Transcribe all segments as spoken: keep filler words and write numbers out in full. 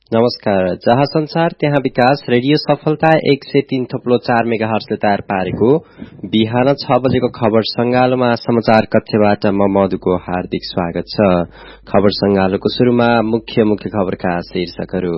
नमस्कार। जहाँ संसार त्यहाँ विकास रेडियो सफलता एक सय तीन थप्लो चार मेगा हर्जले तयार पारेको बिहान छ बजेको खबर संगालोमा समाचार कक्षबाट म मधुको हार्दिक स्वागत छ। खबर संगालोको शुरूमा मुख्य मुख्य खबरका शीर्षकहरू।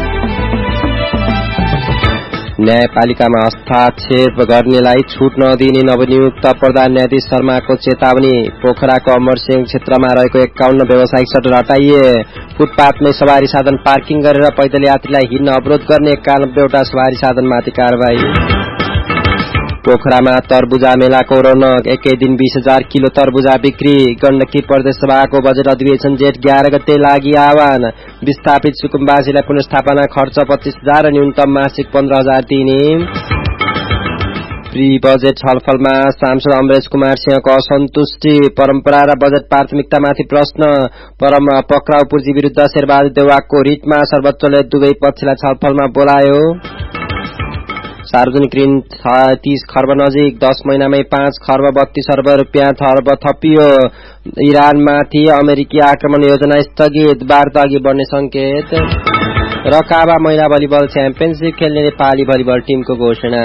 न्यायपालिकामा हस्तक्षेप गर्नेलाई छूट नदिने नवनियुक्त प्रधान न्यायाधीश शर्माको चेतावनी। पोखराको अमरसिंह क्षेत्रमा रहेको एकाउन्न व्यावसायिक सटर हटाइए। फुटपाथमै सवारी साधन पार्किङ गरेर पैदल यात्रीलाई हिँड्न अवरोध गर्ने एकानब्बेवटा सवारी साधनमाथि कारबाही। पोखरामा तरबुजा मेलाको रौनक। एकै दिन बीस हजार किलो तरबुजा बिक्री। गण्डकी प्रदेश सभाको बजेट अधिवेशन जेठ ग्यारह गते लागि आह्वान। विस्थापित सुकुम्बासीलाई पुनर्स्थापना खर्च पच्चीस हजार र न्यूनतम मासिक पन्ध्र हजार दिने। प्री बजेट छलफलमा सांसद अमरेश कुमार सिंहको असन्तुष्टि। परम्परा र बजेट प्राथमिकतामाथि प्रश्न। परम पक्राउ पूर्जी विरूद्ध शेरबहादुर देउवाको रिटमा सर्वोच्चले दुवै पक्षलाई छलफलमा बोलायो। सार्वजनिक ऋण तीस खर्ब नजिक। दस महिनामै पाँच खर्ब बत्तीस अर्ब रुपियाँ थर्ब थपियो। इरानमाथि अमेरिकी आक्रमण योजना स्थगित। वार्ता अघि बढ्ने संकेत। र काबा महिला भलिबल च्याम्पियनशिप खेल्ने नेपाली भलिबल टिमको घोषणा।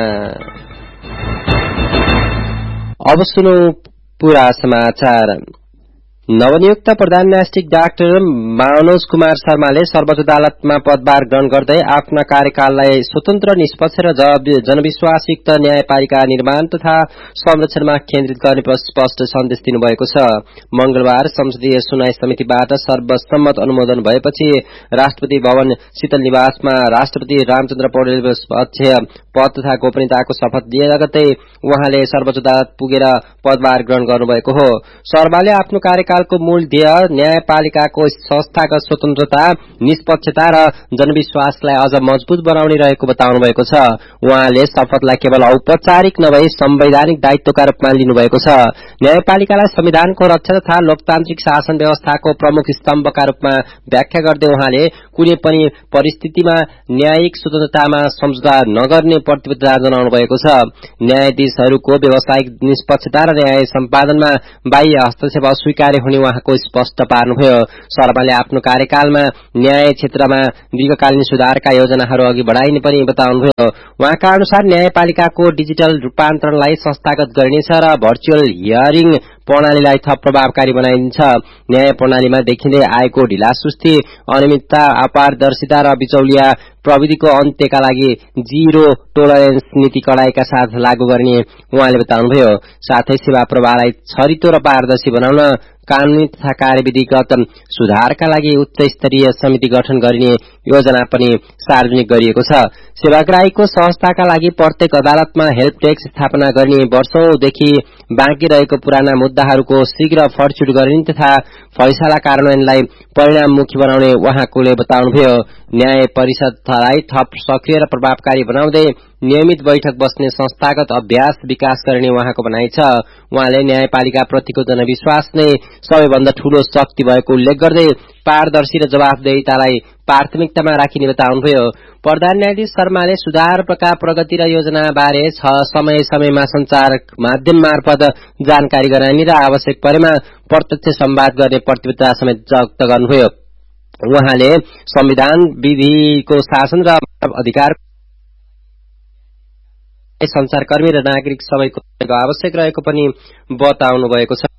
अब सुनौ पूरा समाचार। नवनियुक्त प्रधान न्यायाधीश डाक्टर मनोज कुमार शर्माले सर्वोच्च अदालतमा पदभार ग्रहण गर्दै आफ्ना कार्यकाललाई स्वतन्त्र, निष्पक्ष र जनविश्वासयुक्त न्यायपालिका निर्माण तथा संरक्षणमा केन्द्रित गर्ने स्पष्ट सन्देश दिनुभएको छ। मंगलबार संसदीय सुनवाई समितिबाट सर्वसम्मत अनुमोदन भएपछि राष्ट्रपति भवन शीतल निवासमा राष्ट्रपति रामचन्द्र पौडेल अध्यक्ष पद तथा गोपनीयताको शपथ लिए लगतै उहाँले सर्वोच्च अदालत पुगेर पदभार ग्रहण गर्नुभएको हो। शर्माले आफ्नो कार्यकालको मूल ध्येय न्यायपालिकाको संस्थागत स्वतन्त्रता, निष्पक्षता र जनविश्वासलाई अझ मजबूत बनाउने रहेको बताउनु भएको छ। उहाँले शपथलाई केवल औपचारिक नभई संवैधानिक दायित्वका रूपमा लिनुभएको छ। न्यायपालिकालाई संविधानको रक्षा तथा लोकतान्त्रिक शासन व्यवस्थाको प्रमुख स्तम्भका रूपमा व्याख्या गर्दै उहाँले कुनै पनि परिस्थितिमा न्यायिक स्वतन्त्रतामा सम्झौता नगर्ने प्रतिबद्धता जनाउनु भएको छ। न्यायाधीशहरूको व्यावसायिक निष्पक्षता र न्याय सम्पादनमा बाह्य हस्तक्षेप अस्वीकार्य हुने उहाँको स्पष्ट पार्नुभयो। शर्माले आफ्नो कार्यकालमा न्याय क्षेत्रमा दीर्घकालीन सुधारका योजनाहरू अघि बढाइने पनि बताउनुभयो। उहाँका अनुसार न्यायपालिकाको डिजिटल रूपान्तरणलाई संस्थागत गरिनेछ र भर्चुअल हियरिङ प्रणालीलाई थप प्रभावकारी बनाइन्छ। न्याय प्रणालीमा देखिँदै आएको ढिलासुस्ती, अनियमितता, अपारदर्शिता र बिचौलिया प्रविधिको अन्त्यका लागि जीरो टोलरेन्स नीति कडाइका साथ लागू गर्ने उहाँले बताउनुभयो। साथै सेवा प्रवाहलाई छरितो र पारदर्शी बनाउन कानूनी तथा कार्यविधिगत सुधारका लागि उच्च स्तरीय समिति गठन गरिने योजना पनि सार्वजनिक गरिएको छ। सेवाग्राहीको सहजताका लागि प्रत्येक अदालतमा हेल्प डेस्क स्थापना गर्ने, वर्षौंदेखि बाँकी रहेको पुराना मुद्दाहरूको शीघ्र फडछुट गर्ने तथा फैसला कार्यान्वयनलाई परिणाममुखी बनाउने उहाँले बताउनुभयो। न्याय परिषदलाई थप सक्रिय र प्रभावकारी बनाउँदै नियमित बैठक बस्ने संस्थागत अभ्यास विकास गर्ने उहाँको भनाइ छ। उहाँले न्यायपालिका प्रतिको जनविश्वास नै सबैभन्दा ठूलो शक्ति भएको उल्लेख गर्दै पारदर्शी र जवाफदेहितालाई प्राथमिकतामा राखिने बताउनुभयो। प्रधान न्यायाधीश शर्माले सुधारका प्रगति र योजना बारे समय समयमा संचार माध्यम मार्फत जानकारी गराइने र आवश्यक परेमा प्रत्यक्ष संवाद गर्ने प्रतिबद्धता समेत व्यक्त गर्नुभयो। उहाँले संविधान, विधिको शासन र अधिकार संचारकर्मी र नागरिक सबैको आवश्यक रहेको पनि बताउनु भएको छ।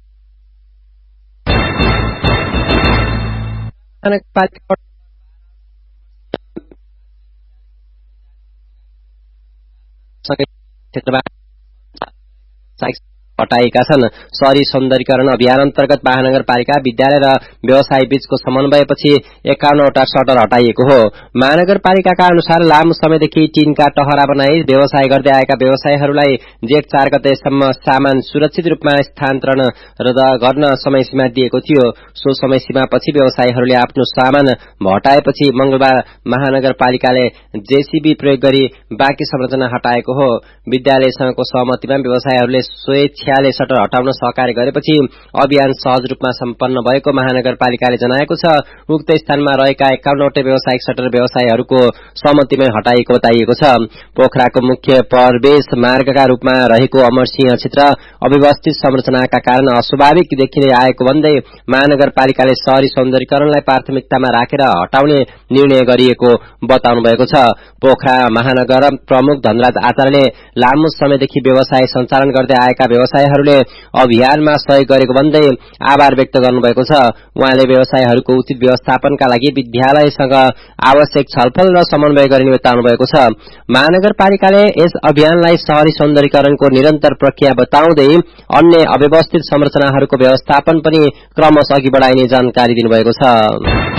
हटाएका छन्। शहरी सौन्दर्यीकरण अभियान अन्तर्गत महानगरपालिका, विद्यालय र व्यवसाय बीचको समन्वयपछि एकाउन्नवटा सटर हटाइएको हो। महानगरपालिकाका अनुसार लामो समयदेखि टिनका टहरा बनाई व्यवसाय गर्दै आएका व्यवसायीहरूलाई जेठ चार गतेसम्म सामान सुरक्षित रूपमा स्थानान्तरण गर्न समय सीमा दिएको थियो। सो समय सीमापछि व्यवसायीहरूले आफ्नो सामान हटाएपछि मंगलबार महानगरपालिकाले जेसीबी प्रयोग गरी बाँकी संरचना हटाएको हो। विद्यालयसँगको सहमतिमा व्यवसायीहरूले स्वेच्छा कक्षाले सटर हटाउन सहकार्य गरेपछि अभियान सहज रूपमा सम्पन्न भएको महानगरपालिकाले जनाएको छ। उक्त स्थानमा रहेका एकाउन्नवटै व्यावसायिक सटर व्यवसायीहरूको सहमतिमै हटाइएको बताइएको छ। पोखराको मुख्य प्रवेश मार्गका रूपमा रहेको अमरसिंह क्षेत्र अव्यवस्थित संरचनाका कारण अस्वाभाविक देखिने आएको भन्दै महानगरपालिकाले शहरी सौन्दर्यीकरणलाई प्राथमिकतामा राखेर हटाउने निर्णय गरिएको बताउनु भएको छ। पोखरा महानगर प्रमुख धनराज आचार्यले लामो समयदेखि व्यवसाय सञ्चालन गर्दै आएका व्यवसायीहरूले अभियानमा सहयोग गरेको भन्दै आभार व्यक्त गर्नुभएको छ। उहाँले व्यवसायीहरूको उचित व्यवस्थापनका लागि विद्यालयसँग आवश्यक छलफल र समन्वय गरिने बताउनु भएको छ। महानगरपालिकाले यस अभियानलाई शहरी सौन्दर्यीकरणको निरन्तर प्रक्रिया बताउँदै अन्य अव्यवस्थित संरचनाहरूको व्यवस्थापन पनि क्रमशः अघि बढाइने जानकारी दिनुभएको छ।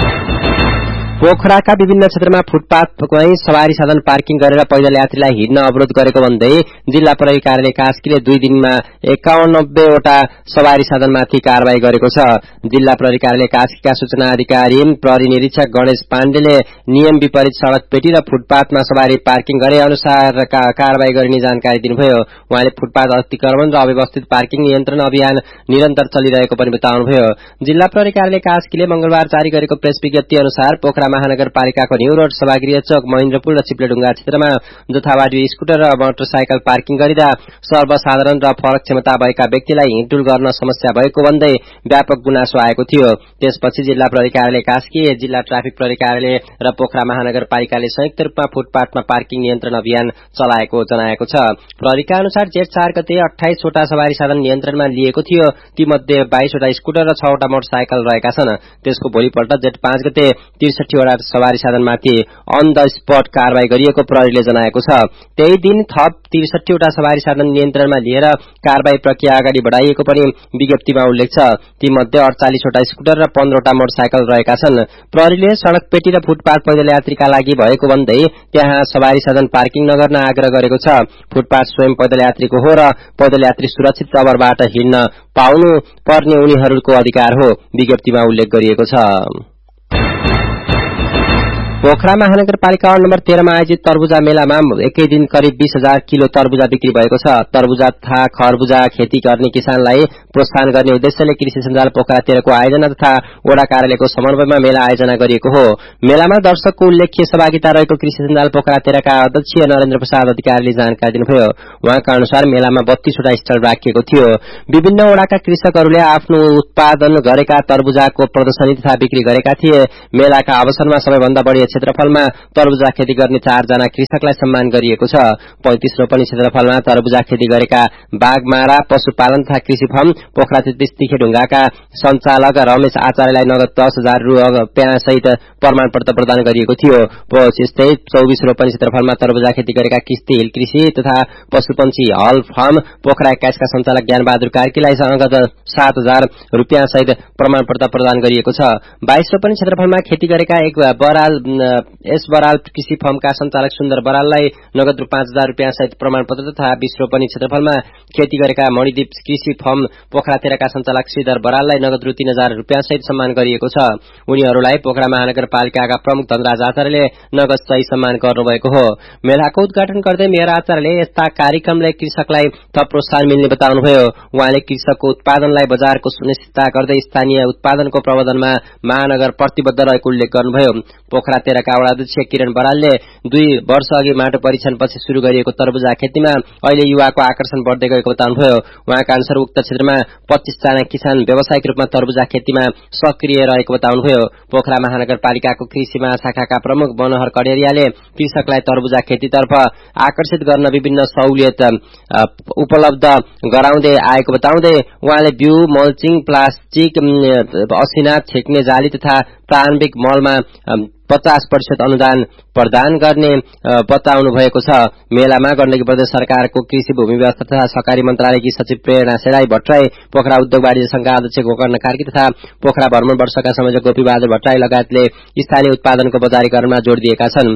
पोखराका विभिन्न क्षेत्रमा फुटपाथमै सवारी साधन पार्किङ गरेर पैदल यात्रीलाई हिँड्न अवरोध गरेको भन्दै जिल्ला प्रहरी कार्यालय कास्कीले दुई दिनमा एकाउन्नब्बेवटा सवारी साधनमाथि कारवाही गरेको छ। जिल्ला प्रहरी कार्यालय कास्कीका सूचना अधिकारी प्रहरी निरीक्षक गणेश पाण्डेले नियम विपरीत सड़क पेटी र फुटपाथमा सवारी पार्किङ गरे अनुसार कारवाही गरिने जानकारी दिनुभयो। उहाँले फुटपाथ अतिक्रमण र अव्यवस्थित पार्किङ नियन्त्रण अभियान निरन्तर चलिरहेको पनि बताउनुभयो। जिल्ला प्रहरी कार्यालय कास्कीले मंगलबार जारी गरेको प्रेस विज्ञप्ति अनुसार पोखरा महानगरपालिकाको न्यू रोड सभागृह चौक महेन्द्रपुर र चिप्लेढुङ्गा क्षेत्रमा जथाभावी स्कुटर र मोटरसाइकल पार्किङ गरिँदा सर्वसाधारण र फरक क्षमता भएका व्यक्तिलाई हिँडडुल गर्न समस्या भएको भन्दै व्यापक गुनासो आएको थियो। त्यसपछि जिल्ला प्रहरी कार्यालय कास्की, जिल्ला ट्राफिक प्रहरी कार्यालय र पोखरा महानगरपालिकाले संयुक्त रूपमा फुटपाथमा पार्किङ नियन्त्रण अभियान चलाएको जनाएको छ। प्रहरीका अनुसार जेठ चार गते अठाइसवटा सवारी साधन नियन्त्रणमा लिएको थियो। तीमध्ये बाइसवटा स्कुटर र छवटा मोटरसाइकल रहेका छन्। त्यसको भोलिपल्ट जेठ पाँच गते त्रिसठी सवारी साधनमाथि अन द स्पट कारवाही गरिएको प्रहरीले जनाएको छ। त्यही दिन थप त्रिसठीवटा सवारी साधन नियन्त्रणमा लिएर कारवाही प्रक्रिया अगाडि बढाइएको पनि विज्ञप्तिमा उल्लेख छ। तीमध्ये अडचालिसवटा स्कुटर र पन्ध्रवटा मोटरसाइकल रहेका छन्। प्रहरीले सड़क पेटी र फुटपाथ पैदल यात्रीका लागि भएको भन्दै त्यहाँ सवारी साधन पार्किङ नगर्न आग्रह गरेको छ। फुटपाथ स्वयं पैदल यात्रीको हो र पैदल यात्री सुरक्षित तवरबाट हिँड्न पाउनु पर्ने उनीहरूको अधिकार हो, विज्ञप्तिमा उल्लेख गरिएको छ। पोखरा महानगरपालिका वार्ड नम्बर तेह्रमा आयोजित तरबुजा मेलामा एकै दिन करिब बीस हजार किलो तरबुजा बिक्री भएको छ। तरबुजा तथा खरबुजा खेती गर्ने किसानलाई प्रोत्साहन गर्ने उद्देश्यले कृषि सञ्जाल पोखरा तेह्रको आयोजना तथा वडा कार्यालयको समन्वयमा मेला आयोजना गरिएको हो। मेलामा दर्शकको उल्लेख्य सहभागिता रहेको कृषि सञ्जाल पोखरा तेह्रका अध्यक्ष नरेन्द्र प्रसाद अधिकारीले जानकारी दिनुभयो। उहाँका अनुसार मेलामा बत्तीसवटा स्टल राखिएको थियो। विभिन्न वडाका कृषकहरूले आफ्नो उत्पादन गरेका तरबुजाको प्रदर्शनी तथा बिक्री गरेका थिए। मेलाका अवसरमा सबैभन्दा बढी क्षेत्रफलमा तरबुजा खेती गर्ने चारजना कृषकलाई सम्मान गरिएको छ। पैंतिस रोपनी क्षेत्रफलमा तरबुजा खेती गरेका बागमारा पशुपालन तथा कृषि फर्म पोखरा तेत्तीस तिखेढुङ्गाका सञ्चालक रमेश आचार्यलाई नगद दस हजार रुपियाँ सहित प्रमाण पत्र प्रदान गरिएको थियो। त्यस्तै चौबिस रोपनी क्षेत्रफलमा तरबुजा खेती गरेका किस्ती हिल कृषि तथा पशुपन्छी हल फार्म पोखरा एक्काइसका सञ्चालक ज्ञानबहादुर कार्कीलाई नगद सात हजार रुपियाँ सहित प्रमाण पत्र प्रदान गरिएको छ। बाइस रोपनी क्षेत्रफलमा खेती गरेका एक बराल एस बराल कृषि फर्मका सञ्चालक सुन्दर बराललाई नगद पाँच हजार रुपियाँ सहित प्रमाण पत्र तथा बीस रोपनी क्षेत्रफलमा खेती गरेका मणिदीप कृषि फर्म पोखरा तेह्रका सञ्चालक श्रीधर बराललाई नगद रु तीन हजार रुपियाँ सहित सम्मान गरिएको छ। उनीहरूलाई पोखरा महानगरपालिकाका प्रमुख धनराज आचार्यले नगद सही सम्मान गर्नुभएको हो। मेलाको उद्घाटन गर्दै मेयर आचार्यले यस्ता कार्यक्रमले कृषकलाई थप प्रोत्साहन मिल्ने बताउनुभयो। उहाँले कृषकको उत्पादनलाई बजारको सुनिश्चितता गर्दै स्थानीय उत्पादनको प्रवर्धनमा महानगर प्रतिबद्ध रहेको उल्लेख गर्नुभयो। पोखरा तेह्रका वडाध्यक्ष किरण बरालले दुई वर्ष अघि माटो परीक्षणपछि शुरू गरिएको तरबुजा खेतीमा अहिले युवाको आकर्षण बढ्दै गएको बताउनुभयो। उहाँका अनुसार उक्त क्षेत्रमा पच्चीस जना किसान व्यावसायिक रूपमा तरबुजा खेतीमा सक्रिय रहेको बताउनुभयो। पोखरा महानगरपालिकाको कृषि महाशाखाका प्रमुख मनोहर कडेरियाले कृषकलाई तरबुजा खेतीतर्फ आकर्षित गर्न विभिन्न सहुलियत उपलब्ध गराउँदै आएको बताउँदै उहाँले बिउ, मल्चिङ, प्लास्टिक, असिना छेक्ने जाली तथा प्रारम्भिक मलमा पचास प्रतिशत अनुदान प्रदान गर्ने बताउनु भएको छ। मेलामा गण्डकी प्रदेश सरकारको कृषि भूमि व्यवस्था तथा सहकारी मन्त्रालयकी सचिव प्रेरणा सेराई भट्टराई, पोखरा उद्योग वाणिज्य संघका अध्यक्ष गोकर्ण कार्की तथा पोखरा भ्रमण वर्षका संयोजक गोपीबहादुर भट्टराई लगायतले स्थानीय उत्पादनको बजारीकरणमा जोड़ दिएका छन्।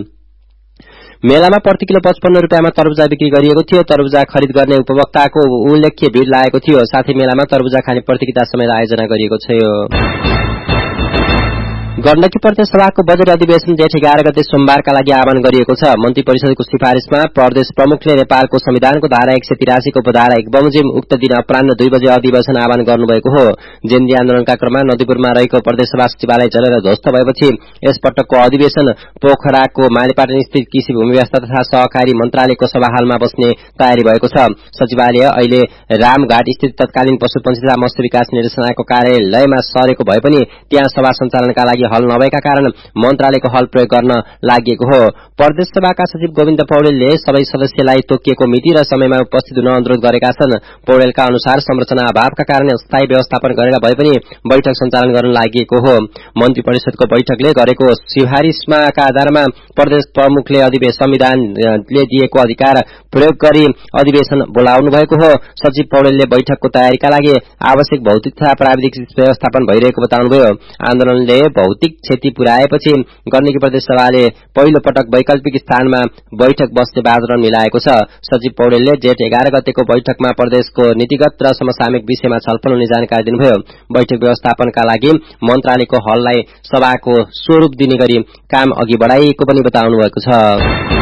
मेलामा प्रति किलो पचपन्न रुपियाँमा तरबुजा बिक्री गरिएको थियो। तरबुजा खरिद गर्ने उपभोक्ताको उल्लेख्य भीड़ लागेको थियो। साथै मेलामा तरबुजा खाने प्रतियोगिता समेत आयोजना गरिएको थियो। गण्डकी प्रदेश सभाको बजेट अधिवेशन जेठ एघार गते सोमबारका लागि आह्वान गरिएको छ। मन्त्री परिषदको सिफारिशमा प्रदेश प्रमुखले नेपालको संविधानको धारा एक सय तिरासी को उपधारा एक बमोजिम उक्त दिन अपराह्न दुई बजे अधिवेशन आह्वान गर्नुभएको हो। जेन्दी आन्दोलनका क्रममा नदीपुरमा रहेको प्रदेश सभा सचिवालय जलेर ध्वस्त भएपछि यस पटकको अधिवेशन पोखराको मालीपाटन स्थित कृषि भूमि व्यवस्था तथा सहकारी मन्त्रालयको सभा हालमा बस्ने तयारी भएको छ। सचिवालय अहिले रामघाट स्थित तत्कालीन पशुपक्षी तथा मत्स्य विकास निर्देशनालयको कार्यालयमा सरेको भए पनि त्यहाँ सभा सञ्चालनका लागि हल नभएका कारण मन्त्रालयको हल प्रयोग गर्न लागि हो। प्रदेश सभाका सचिव गोविन्द पौडेलले सबै सदस्यलाई तोकिएको मिति र समयमा उपस्थित हुन अनुरोध गरेका छन्। पौडेलका अनुसार संरचना अभावका कारण स्थायी व्यवस्थापन गरेर भए पनि बैठक सञ्चालन गर्न लागि हो। मन्त्री परिषदको बैठकले गरेको सिफारिशमाका आधारमा प्रदेश प्रमुखले अधिवेशन संविधानले दिएको अधिकार प्रयोग गरी अधिवेशन बोलाउनु भएको हो। सचिव पौडेलले बैठकको तयारीका लागि आवश्यक भौतिक तथा प्राविधिक व्यवस्थापन भइरहेको बताउनुभयो। आन्दोलनले भौतिक क्षति पुर्याएपछि गण्डकी प्रदेश सभाले पहिलो पटक वैकल्पिक स्थानमा बैठक बस्ने वातावरण मिलाएको छ। सचिव पौडेलले जेठ एघार गतेको बैठकमा प्रदेशको नीतिगत र समसामयिक विषयमा छलफल हुने जानकारी दिनुभयो। बैठक व्यवस्थापनका लागि मन्त्रालयको हललाई सभाको स्वरूप दिने गरी काम अघि बढाइएको पनि बताउनु भएको छ।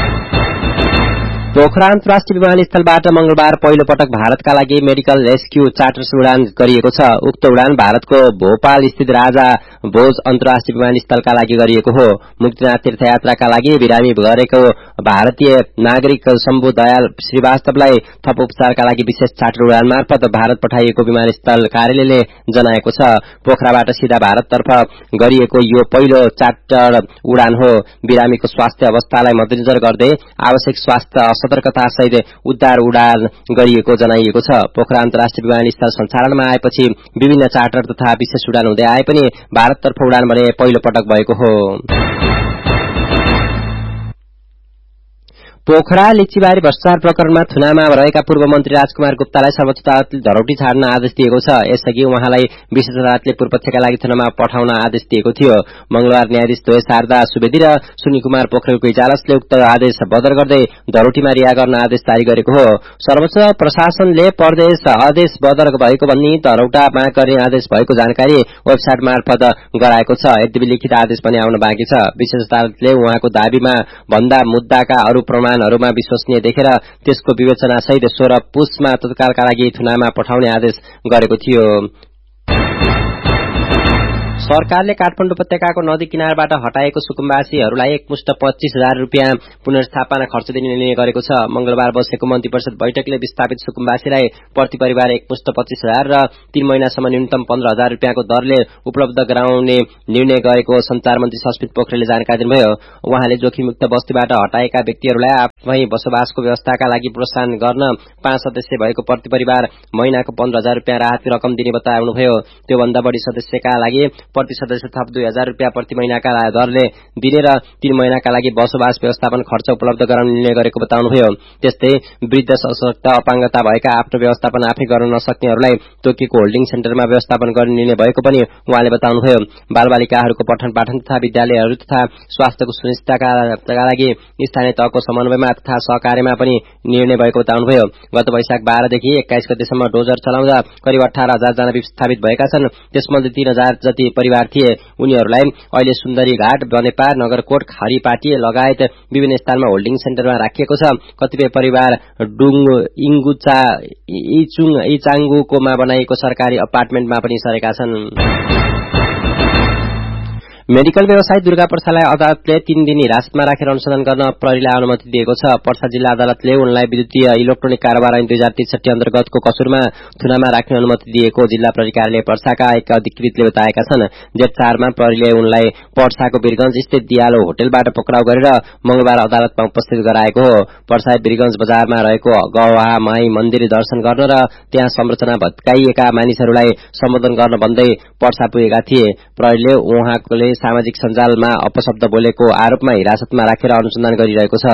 पोखरा अन्तर्राष्ट्रिय विमानस्थलबाट मंगलबार पहिलो पटक भारतका लागि मेडिकल रेस्क्यू चार्टर उडान गरिएको छ। उक्त उडान भारतको भोपाल स्थित राजा भोज अन्तर्राष्ट्रिय विमानस्थलका लागि गरिएको हो। मुक्तिनाथ तीर्थयात्राका लागि बिरामी गरेको भारतीय नागरिक शम्भु दयाल श्रीवास्तवलाई थप उपचारका लागि विशेष चार्टर उडान मार्फत भारत पठाइएको विमानस्थल कार्यालयले जनाएको छ। पोखराबाट सीधा भारततर्फ गरिएको यो पहिलो चार्टर उडान हो। बिरामीको स्वास्थ्य अवस्थालाई मध्यनजर गर्दै आवश्यक स्वास्थ्य सतर्कता सहित उद्धार उडान गरिएको जनाइएको छ। पोखरा अन्तर्राष्ट्रिय विमानस्थल सञ्चालनमा आएपछि विभिन्न चार्टर तथा विशेष उडान हुँदै आए पनि भारततर्फ उडान भने पहिलो पटक भएको हो। पोखरा लिच्चीबारी भ्रष्टाचार प्रकरणमा थुनामा रहेका पूर्व मन्त्री राजकुमार गुप्तालाई सर्वोच्च अदालतले धरौटी छाड्न आदेश दिएको छ। यसअघि उहाँलाई विशेष अदालतले पूर्वपक्षका लागि थुनामा पठाउन आदेश दिएको थियो। मंगलबार न्यायाधीश द्वय शारदा सुवेदी र सुनिल कुमार पोखरेलको इजलासले उक्त आदेश बदर गर्दै धरौटीमा रिहा गर्न आदेश जारी गरेको हो। सर्वोच्च प्रशासनले प्रदेश आदेश बदर भएको भनी धरौटा माग गर्ने आदेश भएको जानकारी वेबसाइट मार्फत गराएको छ। यद्यपि लिखित आदेश पनि आउन बाँकी छ। विशेष अदालतले उहाँको दाबीमा भन्दा मुद्दाका अरू प्रमाणहरूमा विश्वसनीय देखेर त्यसको विवेचना सहित सोह्र पुसमा तत्कालका लागि थुनामा पठाउने आदेश गरेको थियो। सरकारले काठमाडौँ उपत्यकाको नदी किनारबाट हटाएको सुकुम्बासीहरूलाई एकमुष्ट पच्चीस हजार रुपियाँ पुनर्स्थापना खर्च दिने निर्णय गरेको छ। मंगलबार बसेको मन्त्री परिषद बैठकले विस्थापित सुकुम्बासीलाई प्रति परिवार एकमुष्ट पच्चीस हजार र तीन महिनासम्म न्यूनतम पन्ध्र हजार रुपियाँको दरले उपलब्ध गराउने निर्णय गरेको संचार मन्त्री सस्मित पोखरेलले जानकारी दिनुभयो। उहाँले जोखिमयुक्त बस्तीबाट हटाएका व्यक्तिहरूलाई आफै बसोबासको व्यवस्थाका लागि प्रोत्साहन गर्न पाँच सदस्य भएको प्रति परिवार महिनाको पन्ध्र हजार रुपियाँ राहत रकम दिने बताउनुभयो। त्योभन्दा बढ़ी सदस्यका लागि प्रति सदस्य थप दुई हजार रुपियाँ प्रति महिनाका दरले दिने र तीन महिनाका लागि बसोबास व्यवस्थापन खर्च उपलब्ध गराउने निर्णय गरेको बताउनुभयो। त्यस्तै वृद्ध सशक्त अपाङ्गता भएका आफ्नो व्यवस्थापन आफै गर्न नसक्नेहरूलाई तोकिएको होल्डिङ सेन्टरमा व्यवस्थापन गर्ने निर्णय भएको पनि उहाँले बताउनुभयो। बालबालिकाहरूको पठन पाठन तथा विद्यालयहरू तथा स्वास्थ्यको सुनिश्चितताका लागि स्थानीय तहको समन्वयमा तथा सहकार्यमा पनि निर्णय भएको बताउनुभयो। गत वैशाख बाह्रदेखि एक्काइस गतेसम्म डोजर चलाउँदा करिब अठार हजार जना विस्थापित भएका छन्। त्यसमध्ये तीन हजार जति परिवार थिए। उनीहरूलाई अहिले सुन्दरी घाट, बनेपा, नगरकोट, खरीपाटी लगायत विभिन्न स्थानमा होल्डिङ सेन्टरमा राखिएको छ। कतिपय परिवार डुङ इङ्गुचा इचुङ इचाङ्गुकोमा बनाइएको सरकारी अपार्टमेन्टमा पनि सरेका छन्। मेडिकल व्यवसायी दुर्गा पर्सालाई अदालतले तीन दिन हिरासतमा राखेर अनुसन्धान गर्न प्रहरीलाई अनुमति दिएको छ। पर्सा जिल्ला अदालतले उनलाई विद्युतीय इलेक्ट्रोनिक कारोबार ऐन दुई हजार त्रिसठी अन्तर्गतको कसुरमा थुनामा राख्ने अनुमति दिएको जिल्ला प्रहरी कार्यालय पर्साका एक अधिकृतले बताएका छन्। जेठ चारमा प्रहरीले उनलाई पर्साको वीरगंज स्थित दियालो होटलबाट पक्राउ गरेर मंगलबार अदालतमा उपस्थित गराएको हो। पर्सा वीरगंज बजारमा रहेको गवाह माई मन्दिर दर्शन गर्न र त्यहाँ संरचना भत्काइएका मानिसहरूलाई सम्बोधन गर्न भन्दै पर्सा पुगेका थिए। प्रहरीले उहाँले सामाजिक सञ्जालमा अपशब्द बोलेको आरोपमा हिरासतमा राखेर अनुसन्धान गरिरहेको छ।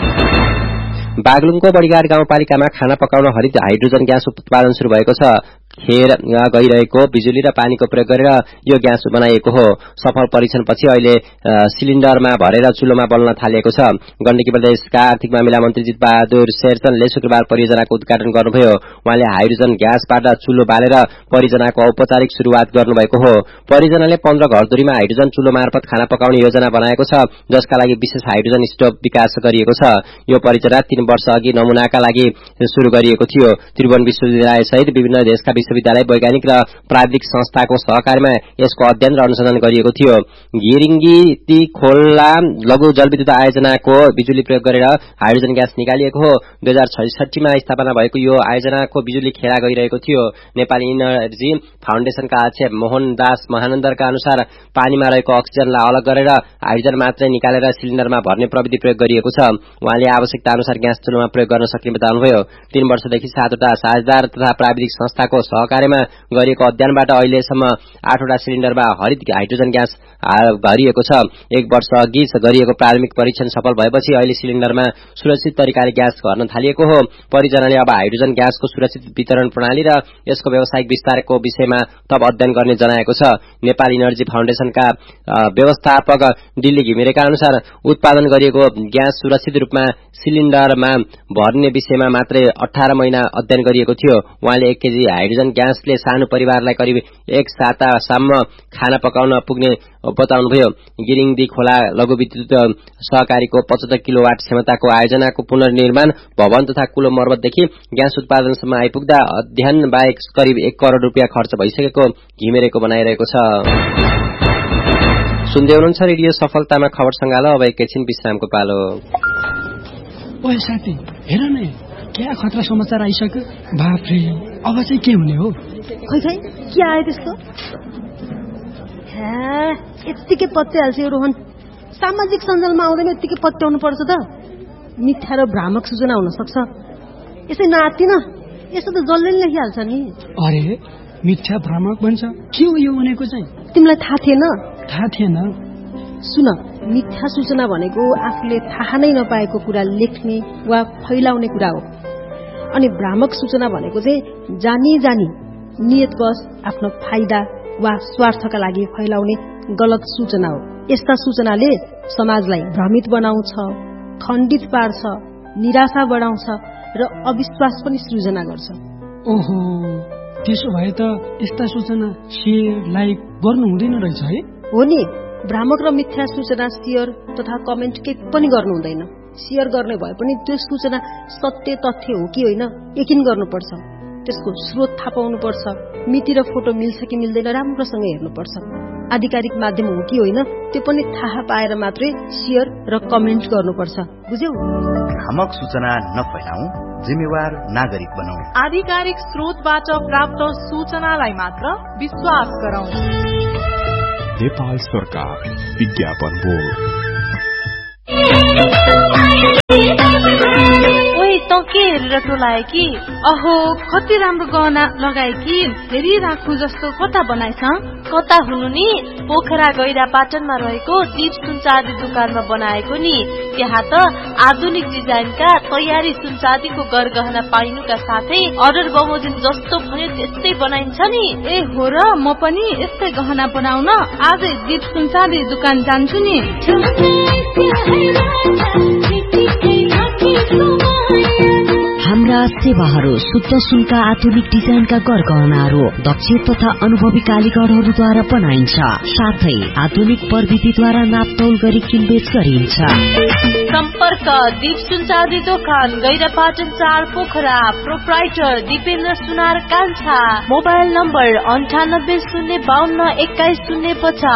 बागलुङको बडीघाट गाउँपालिकामा खाना पकाउन हरित हाइड्रोजन ग्यास उत्पादन शुरू भएको छ। खेर गइरहेको बिजुली र पानीको प्रयोग गरेर यो ग्यास बनाइएको हो। सफल परीक्षणपछि अहिले सिलिन्डरमा भरेर चुलोमा बल्न थालिएको छ। गण्डकी प्रदेशका आर्थिक मामिला मन्त्री जितबहादुर शेरचनले शुक्रबार परियोजनाको उद्घाटन गर्नुभयो। उहाँले हाइड्रोजन ग्यासबाट चुलो बालेर परियोजनाको औपचारिक सुरुवात गर्नुभएको हो। परियोजनाले पन्ध्र घरधुरीमा हाइड्रोजन चुलो मार्फत खाना पकाउने योजना बनाएको छ, जसका लागि विशेष हाइड्रोजन स्टोभ विकास गरिएको छ। यो परियोजना तीन वर्ष अघि नमूनाका लागि शुरू गरिएको थियो। त्रिभुवन विश्वविद्यालय सहित विभिन्न देशका विश्वविद्यालय, वैज्ञानिक र प्राविधिक संस्थाको सहकार्यमा यसको अध्ययन र अनुसन्धान गरिएको थियो। गिरिङ्गी खोला लघु जलविद्युत आयोजनाको बिजुली प्रयोग गरेर हाइड्रोजन ग्यास निकालिएको हो। दुई हजार छैसठीमा स्थापना भएको यो आयोजनाको बिजुली खेला गइरहेको थियो। नेपाली इनर्जी फाउन्डेशनका अध्यक्ष मोहनदास महानन्दरका अनुसार पानीमा रहेको अक्सिजनलाई अलग गरेर हाइड्रोजन मात्रै निकालेर सिलिन्डरमा भर्ने प्रविधि प्रयोग गरिएको छ। उहाँले आवश्यकता अनुसार ग्यास चुलोमा प्रयोग गर्न सक्ने बताउनुभयो। तीन वर्षदेखि सातवटा साझेदार तथा प्राविधिक संस्थाको सहकार्यमा गरिएको अध्ययनबाट अहिलेसम्म आठवटा सिलिन्डरमा हरित हाइड्रोजन ग्यास भरिएको छ। एक वर्ष अघि गरिएको प्राथमिक परीक्षण सफल भएपछि अहिले सिलिन्डरमा सुरक्षित तरिकाले ग्यास भर्न थालिएको हो। परियोजनाले अब हाइड्रोजन ग्यासको सुरक्षित वितरण प्रणाली र यसको व्यावसायिक विस्तारको विषयमा तब अध्ययन गर्ने जनाएको छ। नेपाल इनर्जी फाउन्डेशनका व्यवस्थापक दिल्ली घिमिरेका अनुसार उत्पादन गरिएको ग्यास सुरक्षित रूपमा सिलिन्डरमा भर्ने विषयमा मात्रै अठार महिना अध्ययन गरिएको थियो। उहाँले एक केजी हाइड्रोजन ग्यासले सानो परिवारलाई करिब एक सातासम्म खाना पकाउन पुग्ने बताउनुभयो। गिरिङ्दी खोला लघु विद्युत सहकारीको पचहत्तर किलोवाट क्षमताको आयोजनाको पुनर्निर्माण, भवन तथा कुलो मर्मतदेखि ग्यास उत्पादनसम्म आइपुग्दा अध्ययन बाहेक करिब एक करोड़ रुपियाँ खर्च भइसकेको घिमिरेको बनाइरहेको छ। सुन्दै हुनुहुन्छ रेडियो सफलतामा खबर सङ्गालो। अब एकैछिन विश्रामको पालो। ओए साथी, हेर न, क्या खतरा समाचार आइसक्यो। बाफ्रे, अब चाहिँ के हुने हो? खै खै के आयो त्यस्तो? यत्तिकै पत्याइहाल्छ यो रोहन। सामाजिक सञ्जालमा आउँदैन यत्तिकै पत्याउनु पर्छ त। मिथ्या र भ्रामक सूचना हुन सक्छ। यसै नआत्तिन, यस्तो त जसले नि लेखिहाल्छ नि। अरे मिथ्या भ्रामक भन्छ, के हो यो भनेको चाहिँ? तिमीलाई थाहा थिएन? थाहा थिएन। सुन, मिथ्या सूचना भनेको आफूले थाहा नै नपाएको कुरा लेख्ने वा फैलाउने कुरा हो। अनि भ्रामक सूचना भनेको चाहिँ जानी जानी नियतवश आफ्नो फाइदा वा स्वार्थका लागि फैलाउने गलत सूचना हो। यस्ता सूचनाले समाजलाई भ्रमित बनाउँछ, खण्डित पार्छ, निराशा बढाउँछ र अविश्वास पनि सृजना गर्छ। ओहो, त्यसो भए त यस्ता सूचना शेयर लाइक गर्नु हुँदैन रहेछ है? हो नि, भ्रामक र मिथ्या सूचना शेयर तथा कमेन्ट केही पनि गर्नु हुँदैन। शेयर गर्ने भए पनि त्यो सूचना सत्य तथ्य हो कि होइन यकिन गर्नुपर्छ। त्यसको स्रोत थाहा पाउनुपर्छ। मिति र फोटो मिल्छ कि मिल्दैन राम्रोसँग हेर्नुपर्छ। आधिकारिक माध्यम हो कि होइन त्यो पनि थाहा पाएर मात्रै शेयर र कमेन्ट गर्नुपर्छ। बुझ्यौ? भ्रामक सूचना नफैलाऊ, जिम्मेवार नागरिक बनाऊ। आधिकारिक स्रोतबाट प्राप्त सूचनालाई मात्र विश्वास गरौँ। नेपाल सरकार विज्ञापन बोर्ड। ओइ त के हेरेर टोलाए कि? अहो, कति राम्रो गहना लगाए कि, हेरिराख्नु जस्तो कता बनाएछ? कता हुनु नि? पोखरा गैरा पाटनमा रहेको दीप सुनचाँदी दुकानमा बनाएको नि। त्यहाँ त आधुनिक डिजाइनका तयारी सुनचाँदीको गरगहना पाइनुका साथै अर्डर बमोजिम जस्तो भन्यो त्यस्तै बनाइन्छ नि। ए हो र, म पनि यस्तै गहना बनाउन आजै दीप सुनचाँदी दुकान जान्छु नि। हाम्रा सेवाहरू शुद्ध शुल्क आधुनिक डिजाइनका गरगहनाहरू दक्ष तथा अनुभवी कालीगरहरूद्वारा बनाइन्छ। साथै आधुनिक प्रविधिद्वारा नापतौल गरी किनबेच गरिन्छ। सम्पर्क दीप सुनचाँदी दोकान, गैरापाटन चार, पोखरा। प्रोप्राइटर दिपेन्द्र सुनार कान्छा। मोबाइल नम्बर अन्ठानब्बे शून्य बाहन्न एक्काइस शून्य पचास।